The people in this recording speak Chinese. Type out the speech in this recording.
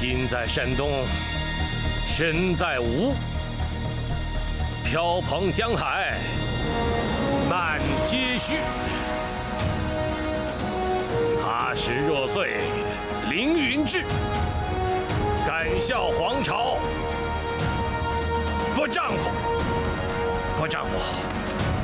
心在山东，身在吴，飘蓬江海，漫皆虚。他时若岁，凌云志，敢笑皇朝不丈夫，不丈夫。